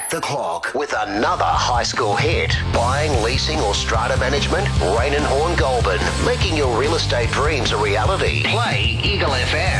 back the clock with another high school hit. Buying, leasing or strata management? Rain and Horn Goulburn, making your real estate dreams a reality. Play Eagle FM.